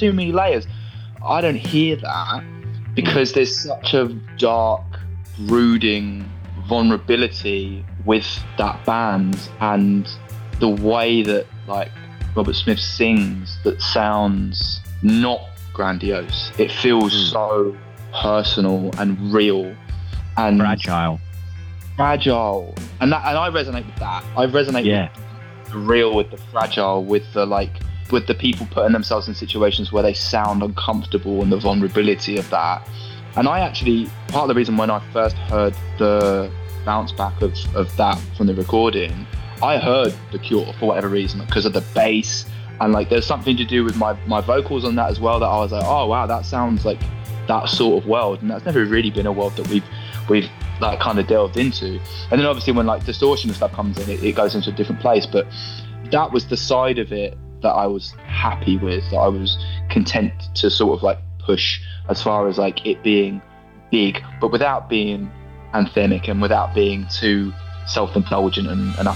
too many layers. I don't hear that because there's such a dark, brooding vulnerability with that band, and the way that like Robert Smith sings that sounds not grandiose. It feels so personal and real and fragile, and I resonate with that. I resonate with the real, with the fragile, with the people putting themselves in situations where they sound uncomfortable and the vulnerability of that. And I actually, part of the reason when I first heard the bounce back of that from the recording, I heard The Cure for whatever reason, because of the bass, and like there's something to do with my vocals on that as well, that I was like, oh wow, that sounds like that sort of world, and that's never really been a world that we've like kind of delved into. And then obviously when like distortion and stuff comes in, it goes into a different place, but that was the side of it that I was happy with, that I was content to sort of like push, as far as like it being big but without being anthemic and without being too self-indulgent and